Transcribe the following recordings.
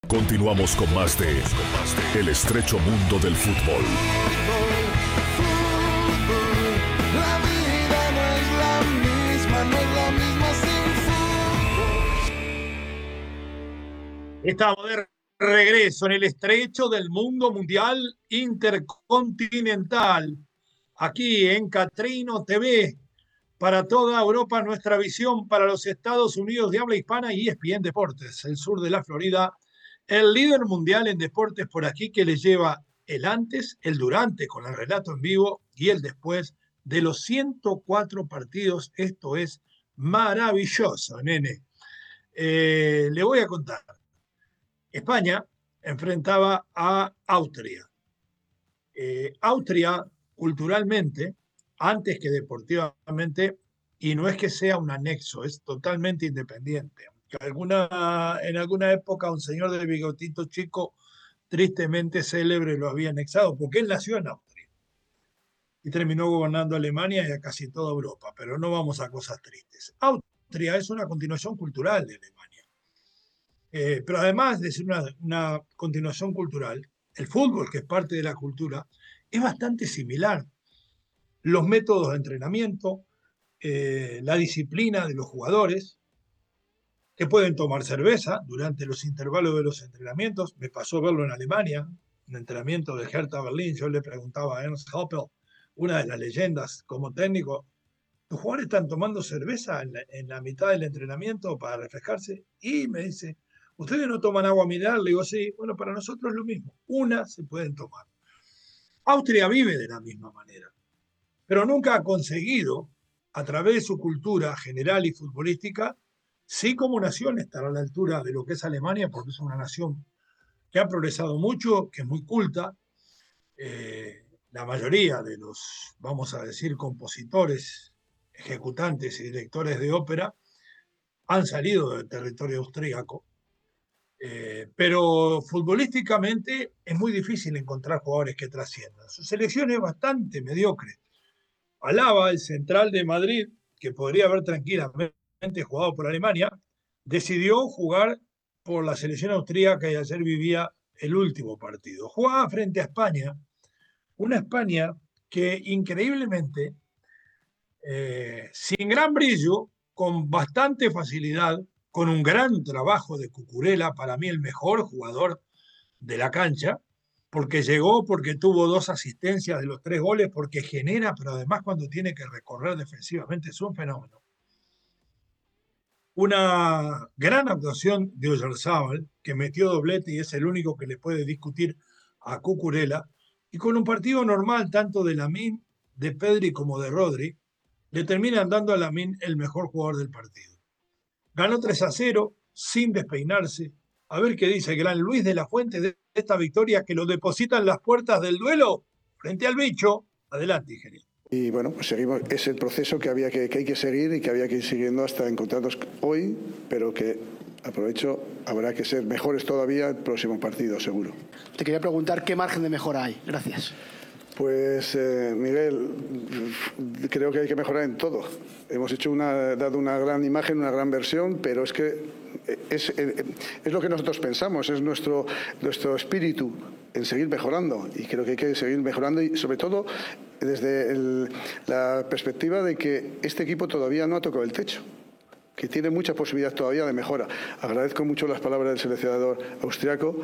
Continuamos con más de El estrecho mundo del fútbol. La vida no es la misma sin fútbol. Estamos de regreso en el estrecho del mundo mundial intercontinental, aquí en Catrino TV, para toda Europa, nuestra visión para los Estados Unidos de habla hispana y ESPN Deportes, el sur de la Florida, el líder mundial en deportes por aquí que le lleva el antes, el durante con el relato en vivo y el después de los 104 partidos. Esto es maravilloso, nene. Le voy a contar. España enfrentaba a Austria. Austria, culturalmente, antes que deportivamente, y no es que sea un anexo, es totalmente independiente. En alguna época un señor de bigotito chico, tristemente célebre, lo había anexado, porque él nació en Austria y terminó gobernando Alemania y a casi toda Europa, pero no vamos a cosas tristes. Austria es una continuación cultural de Alemania. Pero además de ser una continuación cultural, el fútbol, que es parte de la cultura, es bastante similar. Los métodos de entrenamiento, la disciplina de los jugadores, que pueden tomar cerveza durante los intervalos de los entrenamientos. Me pasó verlo en Alemania, un entrenamiento de Hertha Berlín. Yo le preguntaba a Ernst Happel, una de las leyendas como técnico, ¿los jugadores están tomando cerveza en la mitad del entrenamiento para refrescarse? Y me dice, ¿ustedes no toman agua mineral? Le digo, sí. Bueno, para nosotros es lo mismo. Una se pueden tomar. Austria vive de la misma manera, pero nunca ha conseguido, a través de su cultura general y futbolística, sí como nación estar a la altura de lo que es Alemania, porque es una nación que ha progresado mucho, que es muy culta. La mayoría de los, vamos a decir, compositores, ejecutantes y directores de ópera han salido del territorio austríaco. Pero futbolísticamente es muy difícil encontrar jugadores que trasciendan. Su selección es bastante mediocre. Alaba, el central de Madrid, que podría haber tranquilamente jugado por Alemania, decidió jugar por la selección austríaca y ayer vivía el último partido. Jugaba frente a España, una España que increíblemente, sin gran brillo, con bastante facilidad, con un gran trabajo de Cucurella, para mí el mejor jugador de la cancha, porque llegó, porque tuvo 2 asistencias de los 3 goles, porque genera, pero además cuando tiene que recorrer defensivamente es un fenómeno. Una gran actuación de Oyarzábal, que metió doblete y es el único que le puede discutir a Cucurella, y con un partido normal tanto de Lamine, de Pedri como de Rodri, le terminan dando a Lamine el mejor jugador del partido. Ganó 3-0 sin despeinarse. A ver qué dice el gran Luis de la Fuente de esta victoria que lo deposita en las puertas del duelo frente al bicho. Adelante, ingeniero. Y bueno, pues seguimos, es el proceso que hay que seguir y que había que ir siguiendo hasta encontrarnos hoy, pero que, aprovecho, habrá que ser mejores todavía el próximo partido, seguro. Te quería preguntar qué margen de mejora hay. Gracias. Pues Miguel, creo que hay que mejorar en todo. Hemos dado una gran imagen, una gran versión, pero es que es lo que nosotros pensamos, es nuestro espíritu en seguir mejorando, y creo que hay que seguir mejorando, y sobre todo desde la perspectiva de que este equipo todavía no ha tocado el techo, que tiene mucha posibilidad todavía de mejora. Agradezco mucho las palabras del seleccionador austriaco,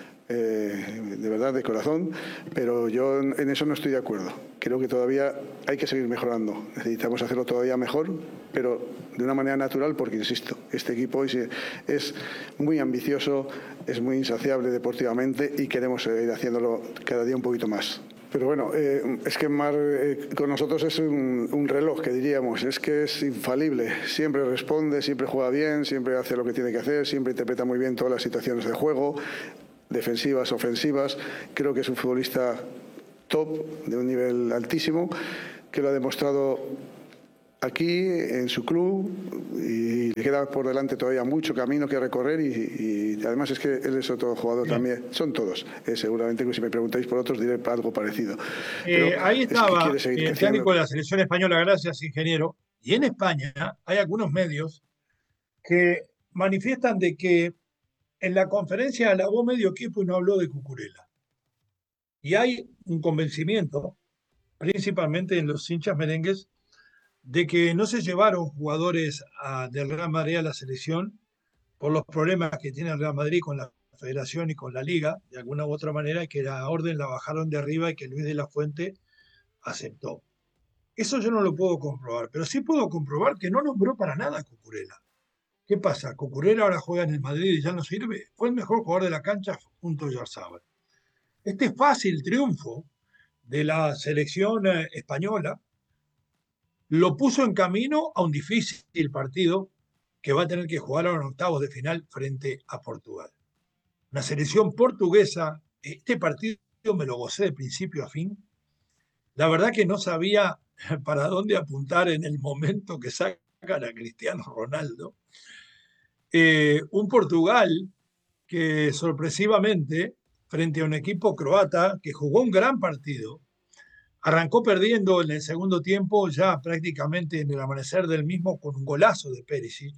de verdad, de corazón, pero yo en eso no estoy de acuerdo. Creo que todavía hay que seguir mejorando, necesitamos hacerlo todavía mejor, pero de una manera natural, porque insisto, este equipo hoy es muy ambicioso, es muy insaciable deportivamente y queremos seguir haciéndolo cada día un poquito más. Pero bueno, es que Mar con nosotros es un reloj, que diríamos, es que es infalible, siempre responde, siempre juega bien, siempre hace lo que tiene que hacer, siempre interpreta muy bien todas las situaciones de juego, defensivas, ofensivas. Creo que es un futbolista top, de un nivel altísimo, que lo ha demostrado aquí, en su club, y le queda por delante todavía mucho camino que recorrer, y además es que él es otro jugador también, son todos. Seguramente que si me preguntáis por otros diré algo parecido. Ahí estaba es que el técnico de la selección española, gracias, ingeniero, y en España hay algunos medios que manifiestan de que en la conferencia alabó medio equipo y no habló de Cucurella. Y hay un convencimiento, principalmente en los hinchas merengues, de que no se llevaron jugadores del Real Madrid a la selección por los problemas que tiene el Real Madrid con la Federación y con la Liga, de alguna u otra manera, y que la orden la bajaron de arriba y que Luis de la Fuente aceptó. Eso yo no lo puedo comprobar, pero sí puedo comprobar que no nombró para nada a Cucurella. ¿Qué pasa? ¿Cucurella ahora juega en el Madrid y ya no sirve? Fue el mejor jugador de la cancha junto a Oyarzabal. Este fácil triunfo de la selección española lo puso en camino a un difícil partido que va a tener que jugar ahora en octavos de final frente a Portugal. Una selección portuguesa, este partido me lo gocé de principio a fin. La verdad que no sabía para dónde apuntar en el momento que sacan a Cristiano Ronaldo. Un Portugal que sorpresivamente, frente a un equipo croata que jugó un gran partido, arrancó perdiendo en el segundo tiempo, ya prácticamente en el amanecer del mismo, con un golazo de Perisic.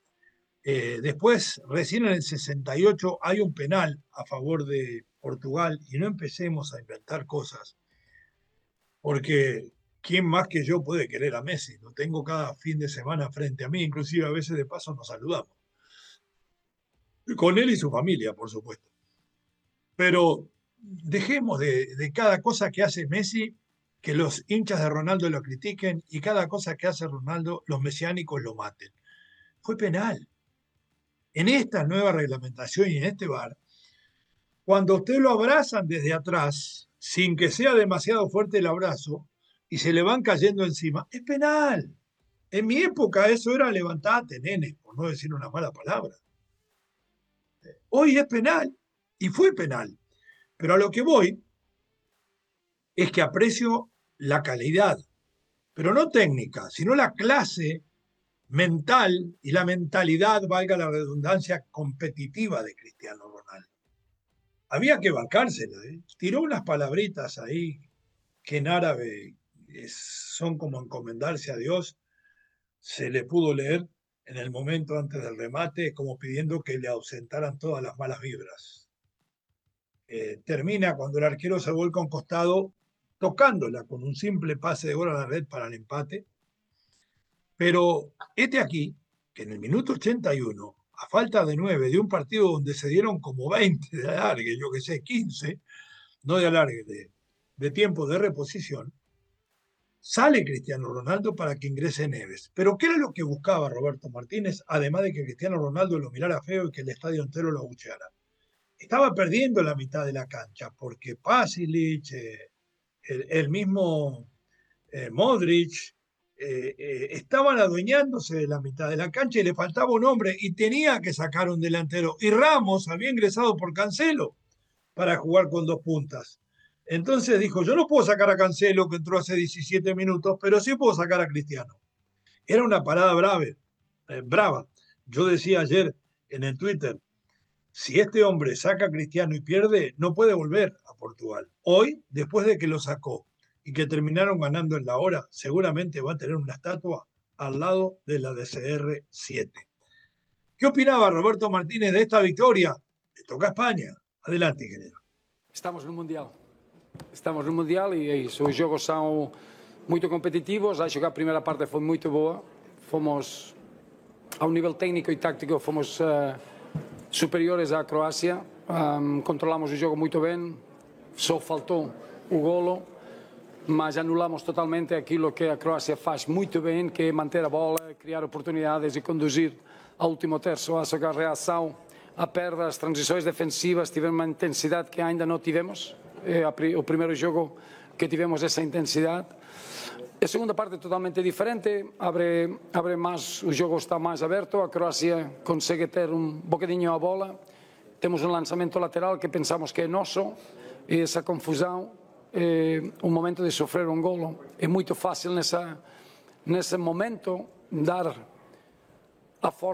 Después, recién en el 68, hay un penal a favor de Portugal, y no empecemos a inventar cosas, porque ¿quién más que yo puede querer a Messi? Lo tengo cada fin de semana frente a mí, inclusive a veces de paso nos saludamos. Con él y su familia, por supuesto. Pero dejemos de cada cosa que hace Messi, que los hinchas de Ronaldo lo critiquen, y cada cosa que hace Ronaldo, los mesiánicos lo maten. Fue penal. En esta nueva reglamentación y en este VAR, cuando usted lo abrazan desde atrás, sin que sea demasiado fuerte el abrazo, y se le van cayendo encima, es penal. En mi época eso era levantate, nene, por no decir una mala palabra. Hoy es penal, y fue penal. Pero a lo que voy es que aprecio la calidad, pero no técnica, sino la clase mental y la mentalidad, valga la redundancia, competitiva de Cristiano Ronaldo. Había que bancársela, ¿eh? Tiró unas palabritas ahí que en árabe son como encomendarse a Dios. Se le pudo leer en el momento antes del remate, como pidiendo que le ausentaran todas las malas vibras. Termina cuando el arquero se vuelca a un costado, tocándola con un simple pase de gol a la red para el empate. Pero aquí, que en el minuto 81, a falta de 9, de un partido donde se dieron como 20 de alargue, yo que sé, 15, no de alargue, de tiempo de reposición, sale Cristiano Ronaldo para que ingrese Neves. Pero ¿qué era lo que buscaba Roberto Martínez, además de que Cristiano Ronaldo lo mirara feo y que el estadio entero lo abucheara? Estaba perdiendo la mitad de la cancha, porque Pasalic, el mismo Modric, estaban adueñándose de la mitad de la cancha y le faltaba un hombre y tenía que sacar un delantero. Y Ramos había ingresado por Cancelo para jugar con dos puntas. Entonces dijo, yo no puedo sacar a Cancelo, que entró hace 17 minutos, pero sí puedo sacar a Cristiano. Era una parada brava. Yo decía ayer en el Twitter, si este hombre saca a Cristiano y pierde, no puede volver a Portugal. Hoy, después de que lo sacó y que terminaron ganando en la hora, seguramente va a tener una estatua al lado de la de CR7. ¿Qué opinaba Roberto Martínez de esta victoria? Le toca a España. Adelante, ingeniero. Estamos no Mundial. Estamos no Mundial e os jogos são muito competitivos. Acho que a primeira parte foi muito boa. Fomos, ao nível técnico e tático, fomos superiores à Croácia. Controlamos o jogo muito bem. Só faltou o golo, mas anulamos totalmente aquilo que a Croácia faz muito bem, que é manter a bola, criar oportunidades e conduzir ao último terço. Acho que a reação, a perda, as transições defensivas tiveram uma intensidade que ainda não tivemos. É o primeiro jogo que tivemos essa intensidade. A segunda parte é totalmente diferente, abre mais, o jogo está mais aberto, a Croácia consegue ter um bocadinho a bola, temos um lançamento lateral que pensamos que é nosso, e essa confusão é um momento de sofrer um golo. É muito fácil nesse momento dar a força